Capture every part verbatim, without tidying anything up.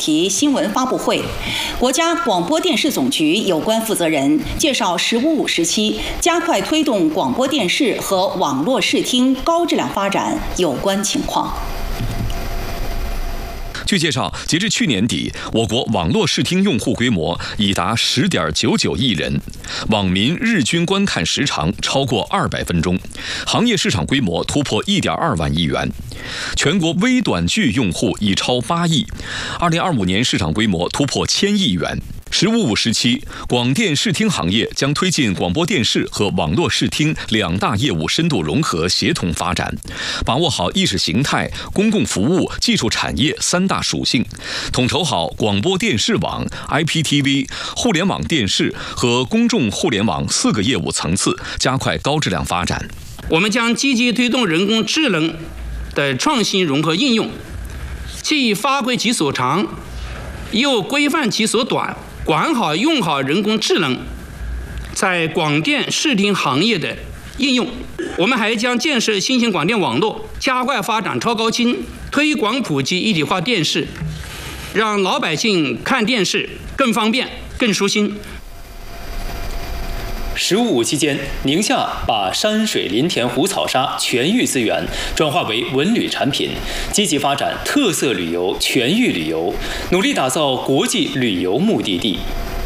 题新闻发布会，国家广播电视总局有关负责人介绍“十五五”时期加快推动广播电视和网络视听高质量发展有关情况。 据介绍，截至去年底，我国网络视听用户规模已达十点九九亿人，网民日均观看时长超过二百分钟，行业市场规模突破一点二万亿元，全国微短剧用户已超八亿，二零二五年市场规模突破千亿元。十五五时期，广电视听行业将推进广播电视和网络视听两大业务深度融合协同发展，把握好意识形态、公共服务、技术产业三大属性，统筹好广播电视网、I P T V、互联网电视和公众互联网四个业务层次，加快高质量发展。 我们将积极推动人工智能的创新融合应用，既发挥其所长，又规范其所短。管好用好人工智能在广电视听行业的应用。我们还将建设新型广电网络，加快发展超高清，推广普及一体化电视，让老百姓看电视更方便、更舒心。 十五五期间，宁夏把山水林田湖草沙全域资源转化为文旅产品，积极发展特色旅游、全域旅游，努力打造国际旅游目的地。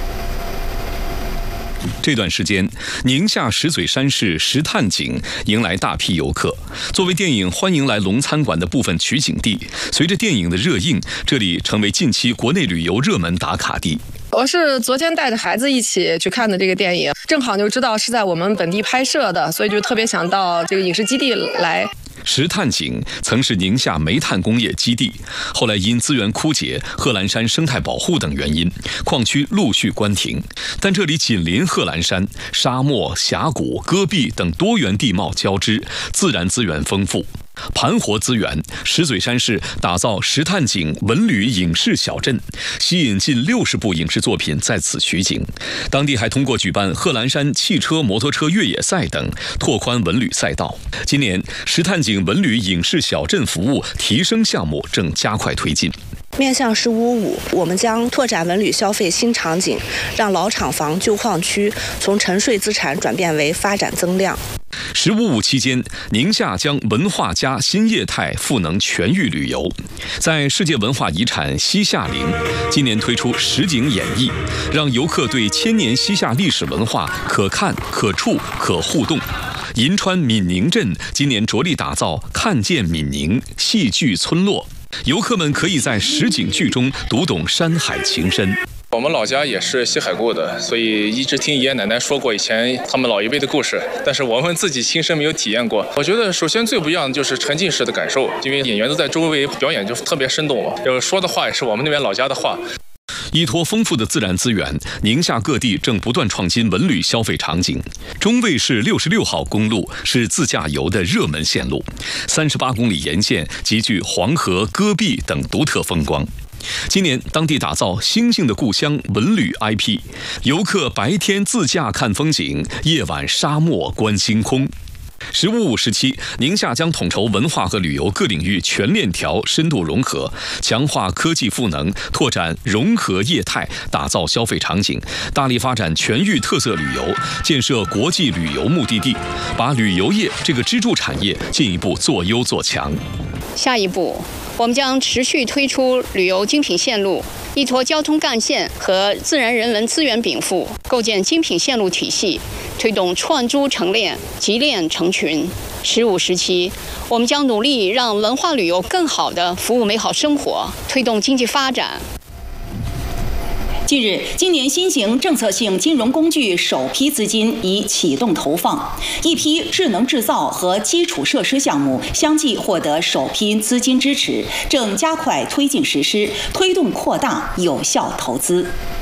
这段时间，宁夏石嘴山市石炭井迎来大批游客。作为电影《欢迎来龙餐馆》的部分取景地，随着电影的热映，这里成为近期国内旅游热门打卡地。 我是昨天带着孩子一起去看的这个电影，正好就知道是在我们本地拍摄的，所以就特别想到这个影视基地来。 石炭井曾是宁夏煤炭工业基地，后来因资源枯竭、贺兰山生态保护等原因，矿区陆续关停。但这里紧邻贺兰山，沙漠、峡谷、戈壁等多元地貌交织，自然资源丰富。盘活资源，石嘴山市打造石炭井文旅影视小镇，吸引近六十部影视作品在此取景。当地还通过举办贺兰山汽车、摩托车越野赛等，拓宽文旅赛道。今年，石炭井文旅影视小镇服务提升项目正加快推进。 面向十五五，我们将拓展文旅消费新场景，让老厂房、旧矿区从沉睡资产转变为发展增量。 十五五期间，宁夏将文化加新业态赋能全域旅游。在世界文化遗产西夏陵，今年推出实景演绎，让游客对千年西夏历史文化可看、可触、可互动。银川闽宁镇今年着力打造看见闽宁戏剧村落，游客们可以在实景剧中读懂山海情深。 我们老家也是西海固的，所以一直听爷爷奶奶说过以前他们老一辈的故事，但是我们自己亲身没有体验过。我觉得首先最不一样的就是沉浸式的感受，因为演员都在周围表演，就特别生动了。就是说的话也是我们那边老家的话。 依托丰富的自然资源，宁夏各地正不断创新文旅消费场景。中卫市六十六号公路是自驾游的热门线路，三十八公里沿线极具黄河、戈壁等独特风光。今年，当地打造星星的故乡文旅 I P， 游客白天自驾看风景，夜晚沙漠观星空。十五五时期，宁夏将统筹文化和旅游各领域全链条深度融合，强化科技赋能，拓展融合业态，打造消费场景，大力发展全域特色旅游，建设国际旅游目的地，把旅游业这个支柱产业进一步做优做强。 下一步，我们将持续推出旅游精品线路，依托交通干线和自然人文资源禀赋，构建精品线路体系，推动串珠成链、集链成群。十五时期，我们将努力让文化旅游更好地服务美好生活，推动经济发展。 近日，今年新型政策性金融工具首批资金已启动投放，一批智能制造和基础设施项目相继获得首批资金支持，正加快推进实施，推动扩大有效投资。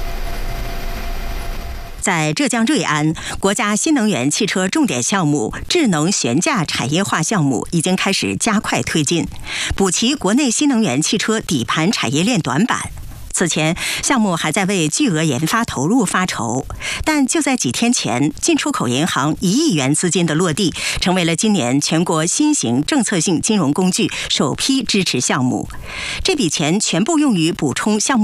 在浙江瑞安，国家新能源汽车重点项目智能悬架产业化项目已经开始加快推进，补齐国内新能源汽车底盘产业链短板。此前，项目还在为巨额研发投入发愁，但就在几天前，进出口银行一亿元资金的落地，成为了今年全国新型政策性金融工具首批支持项目。这笔钱全部用于补充项目